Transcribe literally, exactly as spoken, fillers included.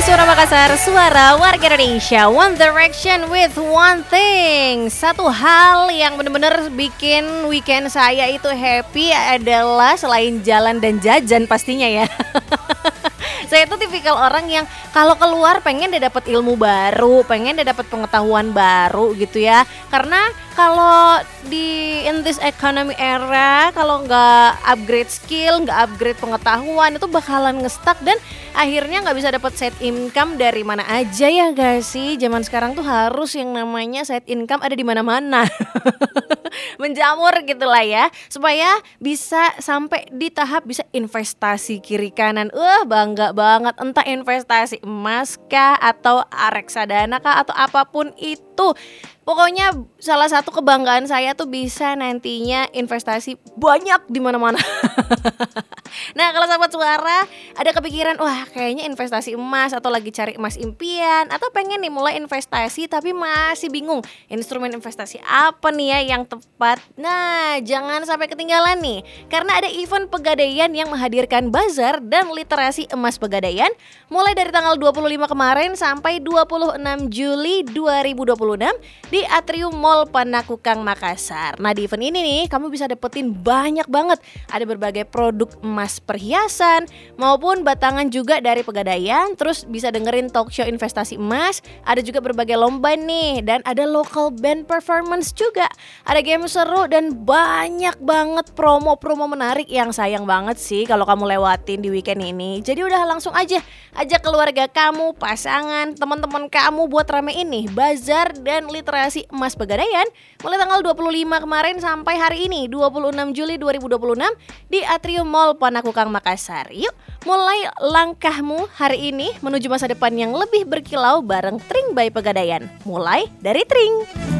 Suara Makassar, suara warga Indonesia. One Direction with One Thing. Satu hal yang benar-benar bikin weekend saya itu happy adalah selain jalan dan jajan pastinya ya. Saya itu tipikal orang yang kalau keluar pengen dia dapat ilmu baru, pengen dia dapat pengetahuan baru gitu ya. Karena kalau di in this economy era, kalau nggak upgrade skill, nggak upgrade pengetahuan itu bakalan nge-stuck dan akhirnya nggak bisa dapat side income dari mana aja ya guys sih. Zaman sekarang tuh harus yang namanya side income ada di mana-mana. Menjamur gitulah ya, supaya bisa sampai di tahap bisa investasi kiri kanan. Uh bangga banget, entah investasi emas kah atau reksadana kah atau apapun itu. Pokoknya salah satu kebanggaan saya tuh bisa nantinya investasi banyak di mana-mana. Nah, kalau sahabat suara ada kepikiran, wah kayaknya investasi emas atau lagi cari emas impian atau pengen nih mulai investasi tapi masih bingung instrumen investasi apa nih ya yang tepat. Nah, jangan sampai ketinggalan nih, karena ada event Pegadaian yang menghadirkan bazar dan literasi emas Pegadaian mulai dari tanggal dua puluh lima kemarin sampai dua puluh enam Juli dua ribu dua puluh enam di Atrium Mall Panakukang Makassar. Nah, di event ini nih kamu bisa dapetin banyak banget. Ada berbagai produk emas perhiasan maupun batangan juga dari Pegadaian. Terus bisa dengerin talk show investasi emas. Ada juga berbagai lomba nih dan ada local band performance juga. Ada game seru dan banyak banget promo-promo menarik yang sayang banget sih kalau kamu lewatin di weekend ini. Jadi udah langsung aja ajak keluarga kamu, pasangan, teman-teman kamu buat ramein nih bazar dan literasi emas Pegadaian mulai tanggal dua puluh lima kemarin sampai hari ini dua puluh enam Juli dua ribu dua puluh enam di Atrium Mall Panakukang Makassar. Yuk, mulai langkahmu hari ini menuju masa depan yang lebih berkilau bareng Tring by Pegadaian. Mulai dari Tring.